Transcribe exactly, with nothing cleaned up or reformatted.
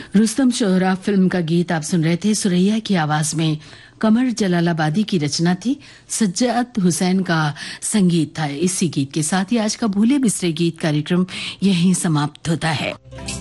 Rustam शोहरा film का गीत आप सुन रहे थे। सुरैया की आवाज में कमर जलालाबादी की रचना थी, सज्जाद हुसैन का संगीत था। इसी गीत के साथ ही आज का भूले बिसरे गीत कार्यक्रम यहीं समाप्त होता है।